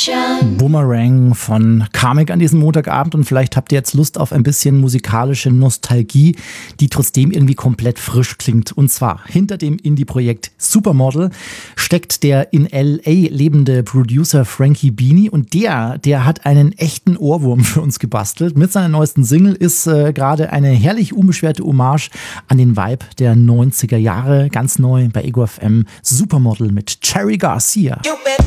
Boomerang von Kamek an diesem Montagabend und vielleicht habt ihr jetzt Lust auf ein bisschen musikalische Nostalgie, die trotzdem irgendwie komplett frisch klingt. Und zwar hinter dem Indie-Projekt Supermodel steckt der in L.A. lebende Producer Frankie Beanie und der hat einen echten Ohrwurm für uns gebastelt. Mit seiner neuesten Single ist gerade eine herrlich unbeschwerte Hommage an den Vibe der 90er Jahre, ganz neu bei Ego FM, Supermodel mit Cherry Garcia.